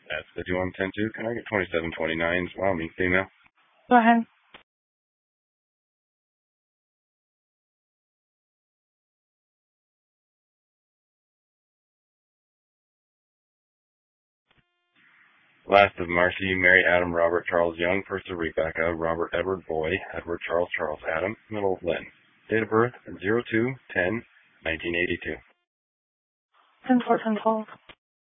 That's 5110-2. Can I get 2729's Wyoming female? Go ahead. Last of Marcy, Mary, Adam, Robert, Charles Young. First of Rebecca, Robert, Edward, Boy, Edward, Charles, Charles, Adam. Middle of Lynn. Date of birth, 02-10-1982. 10-14-12.